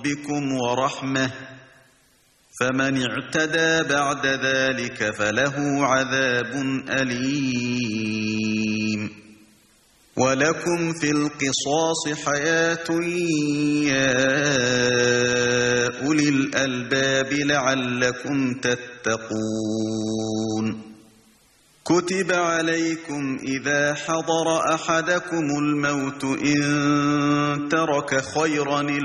ربكم ورحمة، فمن اعتدى بعد ذلك فله عذاب أليم. ولكم في القصاص حياة يا أولي الألباب لعلكم تتقون. كتب عليكم إذا حضر أحدكم الموت إن ترك خيرا